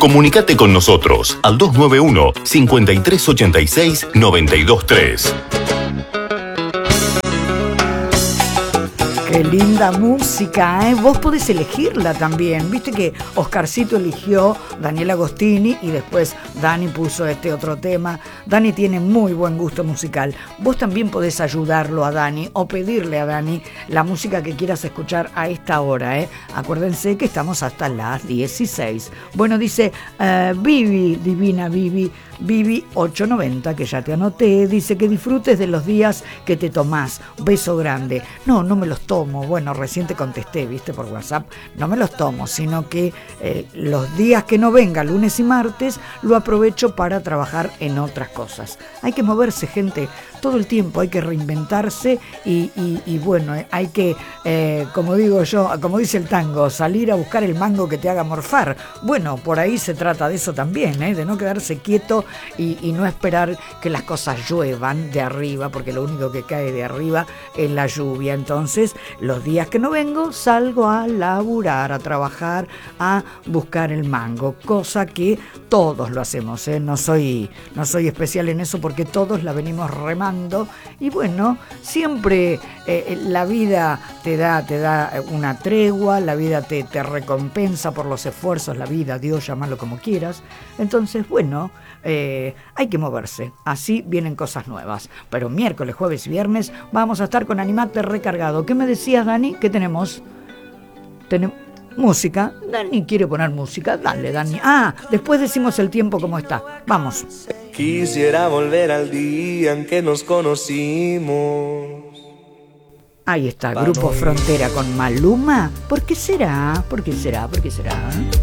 Comunicate con nosotros al 291-5386-923. Qué linda música, ¿eh? Vos podés elegirla también. Viste que Oscarcito eligió Daniel Agostini y después Dani puso este otro tema. Dani tiene muy buen gusto musical. Vos también podés ayudarlo a Dani o pedirle a Dani la música que quieras escuchar a esta hora, ¿eh? Acuérdense que estamos hasta las 16. Bueno, dice Vivi, divina Vivi, Vivi 890, que ya te anoté, dice que disfrutes de los días que te tomás. Beso grande. No me los tomo. Bueno, recién te contesté, viste, por WhatsApp. No me los tomo, sino que los días que no venga, lunes y martes, lo aprovecho para trabajar en otras cosas. Hay que moverse, gente, todo el tiempo. Hay que reinventarse y bueno, hay que, como digo yo, como dice el tango, salir a buscar el mango que te haga morfar. Bueno, por ahí se trata de eso también, de no quedarse quieto y no esperar que las cosas lluevan de arriba, porque lo único que cae de arriba es la lluvia. Entonces, los días que no vengo, salgo a laburar, a trabajar, a buscar el mango, cosa que todos lo hacemos, No soy especial en eso porque todos la venimos remando y bueno, siempre la vida te da una tregua, la vida te recompensa por los esfuerzos, la vida, Dios, llámalo como quieras. Entonces, bueno, hay que moverse, así vienen cosas nuevas. Pero miércoles, jueves y viernes vamos a estar con Animate Recargado. ¿Qué me decías, Dani? ¿Qué tenemos? Tenemos música. Dani quiere poner música. Dale, Dani. Después decimos el tiempo cómo está. Vamos. Quisiera volver al día en que nos conocimos. Ahí está, Grupo Frontera con Maluma. ¿Por qué será? ¿Por qué será? ¿Por qué será?